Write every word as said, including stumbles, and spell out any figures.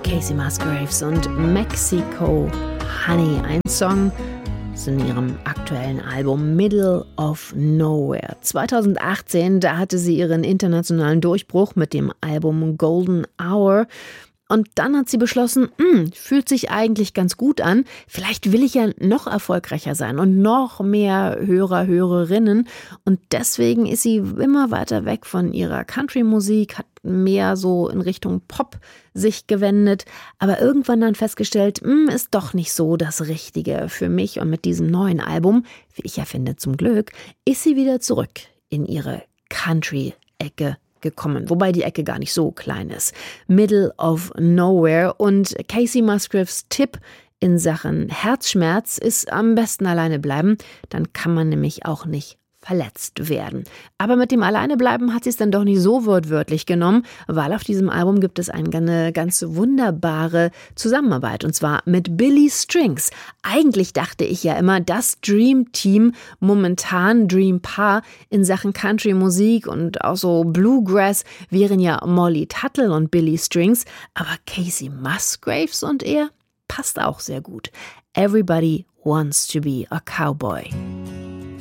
Kacey Musgraves und Mexico Honey, ein Song in ihrem aktuellen Album Middle of Nowhere. zwanzig achtzehn, da hatte sie ihren internationalen Durchbruch mit dem Album Golden Hour. Und dann hat sie beschlossen, hm, fühlt sich eigentlich ganz gut an. Vielleicht will ich ja noch erfolgreicher sein und noch mehr Hörer, Hörerinnen. Und deswegen ist sie immer weiter weg von ihrer Country-Musik, hat mehr so in Richtung Pop sich gewendet. Aber irgendwann dann festgestellt, hm, ist doch nicht so das Richtige für mich. Und mit diesem neuen Album, wie ich ja finde zum Glück, ist sie wieder zurück in ihre Country-Ecke gekommen, wobei die Ecke gar nicht so klein ist. Middle of Nowhere. Und Kacey Musgraves Tipp in Sachen Herzschmerz ist: am besten alleine bleiben, dann kann man nämlich auch nicht verletzt werden. Aber mit dem Alleinebleiben hat sie es dann doch nicht so wortwörtlich genommen, weil auf diesem Album gibt es eine ganz wunderbare Zusammenarbeit, und zwar mit Billy Strings. Eigentlich dachte ich ja immer, das Dream Team, momentan Dream Paar in Sachen Country-Musik und auch so Bluegrass, wären ja Molly Tuttle und Billy Strings, aber Kacey Musgraves und er passt auch sehr gut. Everybody wants to be a cowboy.